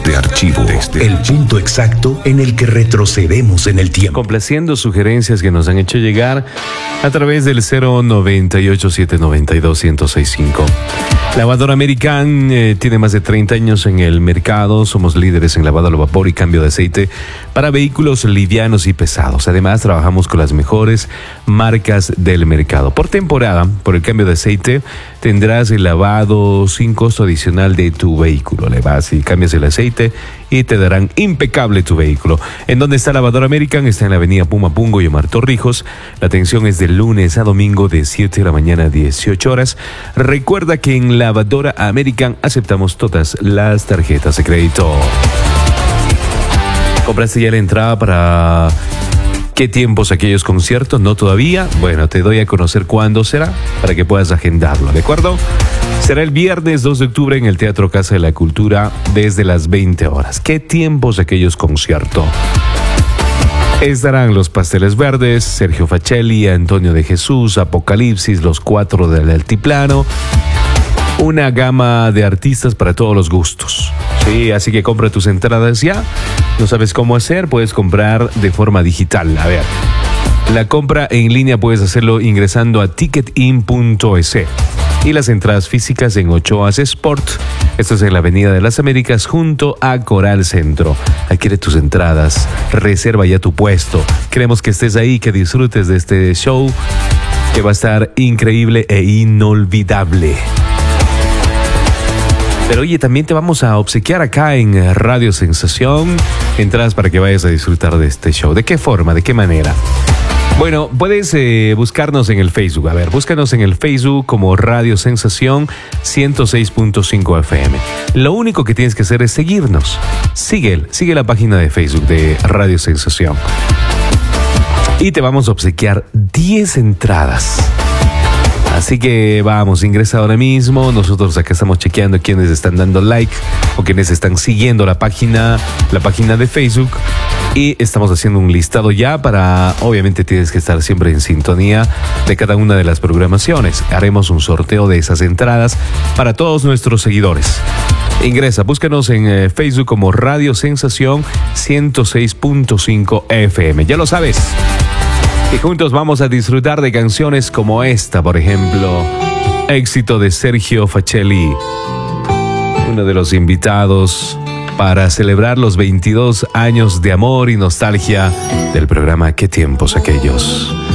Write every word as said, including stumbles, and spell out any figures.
Desde archivo, desde el punto exacto en el que retrocedemos en el tiempo. Complaciendo sugerencias que nos han hecho llegar a través del cero noventa y ocho, siete noventa y dos, ciento sesenta y cinco. Lavadora American eh, tiene más de treinta años en el mercado. Somos líderes en lavado al vapor y cambio de aceite para vehículos livianos y pesados. Además, trabajamos con las mejores marcas del mercado. Por temporada, por el cambio de aceite, tendrás el lavado sin costo adicional de tu vehículo. Le vas y cambias el aceite y te darán impecable tu vehículo. ¿En dónde está Lavadora American? Está en la avenida Pumapungo y Omar Torrijos. La atención es de lunes a domingo de siete de la mañana a dieciocho horas. Recuerda que en Lavadora American aceptamos todas las tarjetas de crédito. ¿Compraste ya la entrada para qué tiempos aquellos conciertos? ¿No todavía? Bueno, te doy a conocer cuándo será para que puedas agendarlo, ¿de acuerdo? Será el viernes dos de octubre en el Teatro Casa de la Cultura desde las veinte horas. ¿Qué tiempos aquellos conciertos? Estarán Los Pasteles Verdes, Sergio Facelli, Antonio de Jesús, Apocalipsis, Los Cuatro del Altiplano. Una gama de artistas para todos los gustos. Sí, así que compra tus entradas ya. ¿No sabes cómo hacer? Puedes comprar de forma digital. A ver, la compra en línea puedes hacerlo ingresando a ticketin punto es. Y las entradas físicas en Ochoas Sport. Esto es en la Avenida de las Américas junto a Coral Centro. Adquiere tus entradas, reserva ya tu puesto. Queremos que estés ahí, que disfrutes de este show que va a estar increíble e inolvidable. Pero oye, también te vamos a obsequiar acá en Radio Sensación entradas para que vayas a disfrutar de este show. ¿De qué forma? ¿De qué manera? Bueno, puedes eh, buscarnos en el Facebook. A ver, búscanos en el Facebook como Radio Sensación ciento seis punto cinco F M. Lo único que tienes que hacer es seguirnos. Sigue, sigue la página de Facebook de Radio Sensación. Y te vamos a obsequiar diez entradas. Así que vamos, ingresa ahora mismo. Nosotros acá estamos chequeando quiénes están dando like o quienes están siguiendo la página, la página de Facebook. Y estamos haciendo un listado ya para, obviamente tienes que estar siempre en sintonía de cada una de las programaciones. Haremos un sorteo de esas entradas para todos nuestros seguidores. Ingresa, búscanos en eh, Facebook como Radio Sensación ciento seis punto cinco F M. Ya lo sabes. Y juntos vamos a disfrutar de canciones como esta, por ejemplo, éxito de Sergio Facelli, uno de los invitados para celebrar los veintidós años de amor y nostalgia del programa ¿Qué tiempos aquellos?